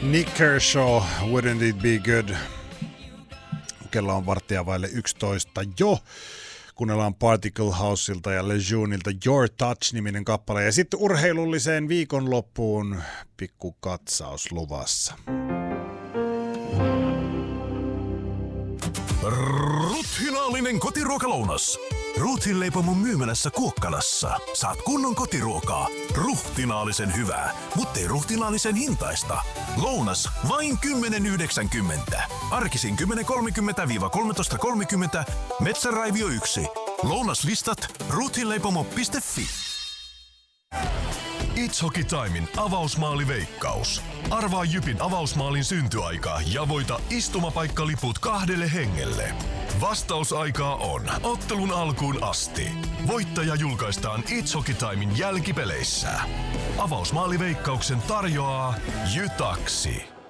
Nick Kershaw, Wouldn't It Be Good? Kello on 11:15 jo. Kuunnellaan Particle Houseilta ja Lejunilta Your Touch-niminen kappale. Ja sitten urheilulliseen viikonloppuun pikku katsaus luvassa. Ruthinaallinen kotiruokalounas. Ruthin leipomon myymälässä Kuokkalassa. Saat kunnon kotiruokaa. Ruhtinaallisen hyvää, mutta ei ruhtinaallisen hintaista. Lounas vain 10,90. Arkisin 10.30–13.30. Metsäraivio 1. Lounaslistat ruthinleipomo.fi. It's Hockey Timein avausmaaliveikkaus. Arvaa Jypin avausmaalin syntyaika ja voita istumapaikkaliput 2 hengelle. Vastausaikaa on ottelun alkuun asti. Voittaja julkaistaan It's Hockey Timein jälkipeleissä. Avausmaaliveikkauksen tarjoaa Jytaksi.